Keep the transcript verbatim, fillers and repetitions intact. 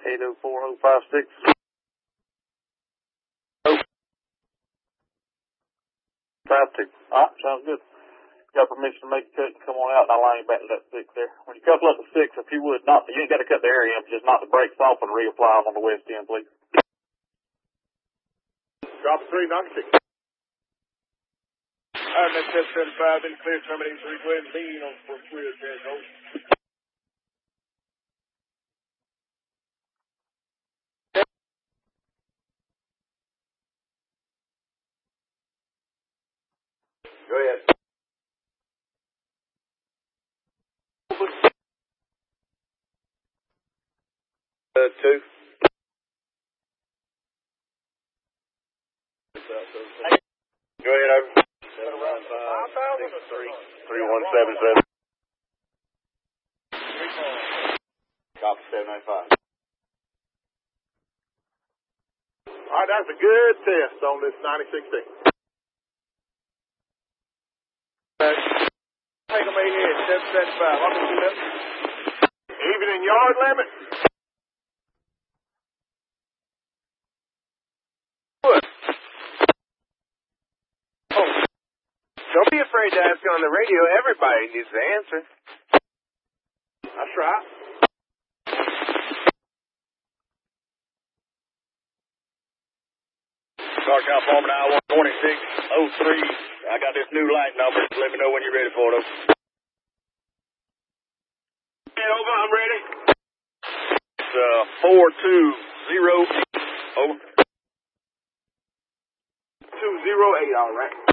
eight oh four oh five six. five two. Alright, sounds good. Got permission to make a cut and come on out, and I'll line you back to that six there. When you couple up the six, if you would, not, you ain't got to cut the area in, just knock the brakes off and reapply them on the west end, please. Drop three, knock six. Alright, that's seven seventy-five, been clear, terminating three, go ahead and lean on for clear, there goes. Go ahead. Uh, two. Go ahead, over. Seven one five six three three one seven seven. Copy seven nine five. All right, that's a good test on this ninety sixteen. Take them eight head, seven seventy five. I'll do that. Even in yard limit. What? Oh. Don't be afraid to ask on the radio. Everybody needs the answer. That's right. Car count forming I one twenty-six oh three. I got this new light number. Let me know when you're ready for it. Okay, over. I'm ready. It's uh, four two zero. Over. two zero eight, all right.